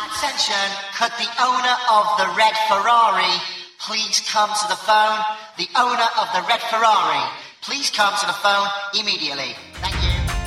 Attention, could the owner of the red Ferrari please come to the phone? The owner of the red Ferrari, please come to the phone immediately. Thank you.